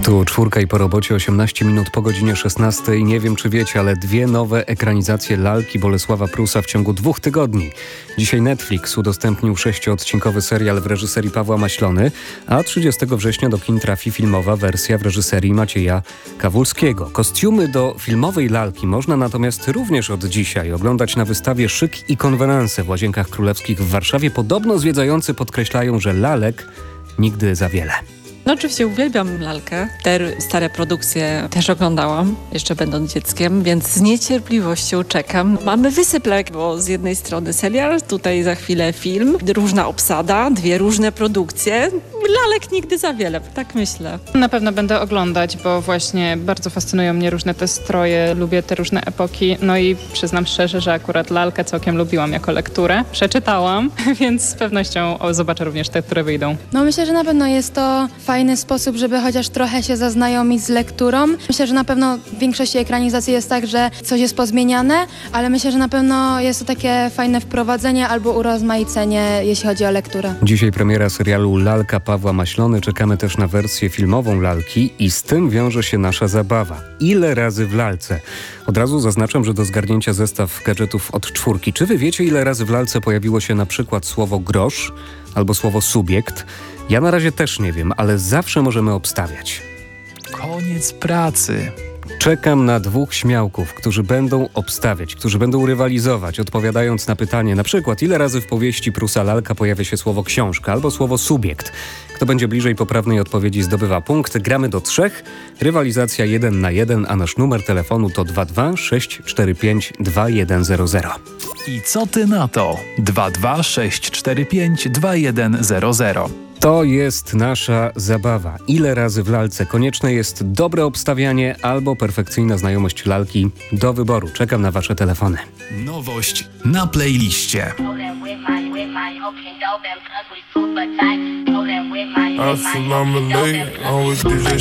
Tu 4 i po robocie, 18 minut po godzinie 16. Nie wiem, czy wiecie, ale 2 nowe ekranizacje lalki Bolesława Prusa w ciągu 2 tygodni. Dzisiaj Netflix udostępnił 6-odcinkowy serial w reżyserii Pawła Maślony, a 30 września do kin trafi filmowa wersja w reżyserii Macieja Kawulskiego. Kostiumy do filmowej lalki można natomiast również od dzisiaj oglądać na wystawie Szyk i konwenanse w Łazienkach Królewskich w Warszawie. Podobno zwiedzający podkreślają, że lalek nigdy za wiele. No oczywiście uwielbiam lalkę. Te stare produkcje też oglądałam, jeszcze będąc dzieckiem, więc z niecierpliwością czekam. Mamy wysyplek, bo z jednej strony serial, tutaj za chwilę film, różna obsada, 2 różne produkcje. Lalek nigdy za wiele, tak myślę. Na pewno będę oglądać, bo właśnie bardzo fascynują mnie różne te stroje, lubię te różne epoki. No i przyznam szczerze, że akurat lalkę całkiem lubiłam jako lekturę. Przeczytałam, więc z pewnością zobaczę również te, które wyjdą. No myślę, że na pewno jest to fajny sposób, żeby chociaż trochę się zaznajomić z lekturą. Myślę, że na pewno w większości ekranizacji jest tak, że coś jest pozmieniane, ale myślę, że na pewno jest to takie fajne wprowadzenie albo urozmaicenie, jeśli chodzi o lekturę. Dzisiaj premiera serialu Lalka Pawła Maślony. Czekamy też na wersję filmową lalki i z tym wiąże się nasza zabawa. Ile razy w lalce? Od razu zaznaczam, że do zgarnięcia zestaw gadżetów od 4. Czy wy wiecie, ile razy w lalce pojawiło się na przykład słowo grosz albo słowo subiekt? Ja na razie też nie wiem, ale zawsze możemy obstawiać. Koniec pracy. Czekam na 2 śmiałków, którzy będą obstawiać, którzy będą rywalizować, odpowiadając na pytanie na przykład, ile razy w powieści Prusa Lalka pojawia się słowo książka albo słowo subiekt. Kto będzie bliżej poprawnej odpowiedzi, zdobywa punkt. Gramy do 3. Rywalizacja 1 na 1, a nasz numer telefonu to 22 645 2100. I co ty na to? 22 645 2100. To jest nasza zabawa. Ile razy w lalce? Konieczne jest dobre obstawianie albo perfekcyjna znajomość lalki. Do wyboru. Czekam na wasze telefony. Nowość na playliście. I feel I'm late, always DJ